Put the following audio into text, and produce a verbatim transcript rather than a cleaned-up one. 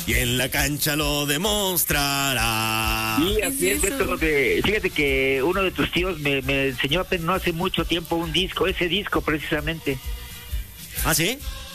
y en la cancha lo demostrará. Sí, así es, eso? Beto, de- fíjate que uno de tus tíos me, me enseñó apenas no hace mucho tiempo un disco, ese disco precisamente. ¿Ah, sí?